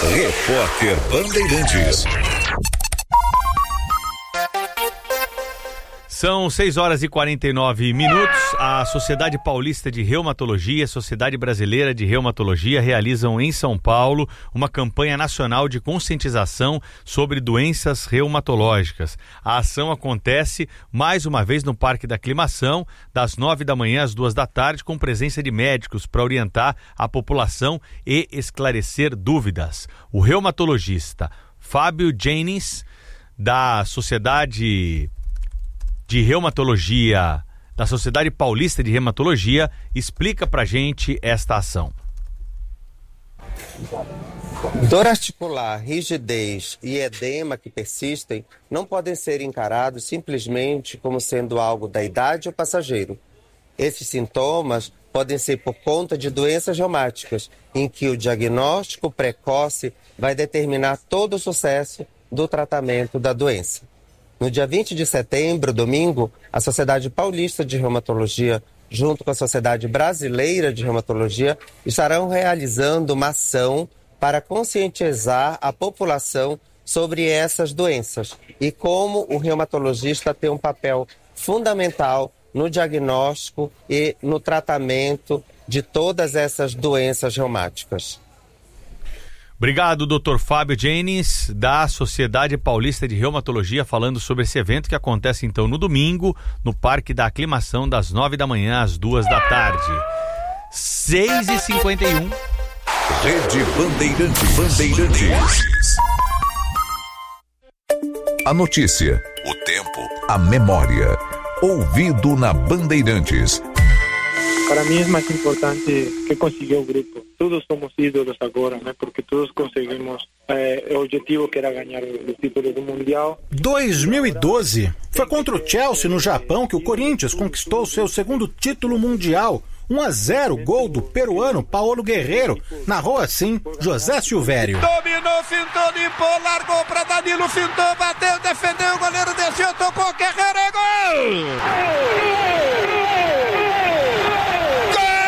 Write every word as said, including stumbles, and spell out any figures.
Repórter Bandeirantes. São seis horas e quarenta e nove minutos. A Sociedade Paulista de Reumatologia e a Sociedade Brasileira de Reumatologia realizam em São Paulo uma campanha nacional de conscientização sobre doenças reumatológicas. A ação acontece mais uma vez no Parque da Aclimação, das nove da manhã às duas da tarde, com presença de médicos para orientar a população e esclarecer dúvidas. O reumatologista Fábio Jennings, da Sociedade de Reumatologia, da Sociedade Paulista de Reumatologia, explica pra gente esta ação. Dor articular, rigidez e edema que persistem não podem ser encarados simplesmente como sendo algo da idade ou passageiro. Esses sintomas podem ser por conta de doenças reumáticas, em que o diagnóstico precoce vai determinar todo o sucesso do tratamento da doença. No dia vinte de setembro, domingo, a Sociedade Paulista de Reumatologia, junto com a Sociedade Brasileira de Reumatologia, estarão realizando uma ação para conscientizar a população sobre essas doenças e como o reumatologista tem um papel fundamental no diagnóstico e no tratamento de todas essas doenças reumáticas. Obrigado, doutor Fábio Jennings, da Sociedade Paulista de Reumatologia, falando sobre esse evento que acontece então no domingo, no Parque da Aclimação, das nove da manhã às duas da tarde. seis e cinquenta e um. Rede Bandeirantes. Bandeirantes. A notícia, o tempo, a memória. Ouvido na Bandeirantes. Para mim é mais importante que conseguir o grupo. Todos somos ídolos agora, né? Porque todos conseguimos é, o objetivo que era ganhar o título do Mundial. dois mil e doze foi contra o Chelsea no Japão que o Corinthians conquistou seu segundo título mundial. um a zero, gol do peruano Paulo Guerreiro. Narrou assim José Silvério. Dominou, fintou, limpou, largou para Danilo, fintou, bateu, defendeu, o goleiro desceu, tocou, Guerreiro, é gol!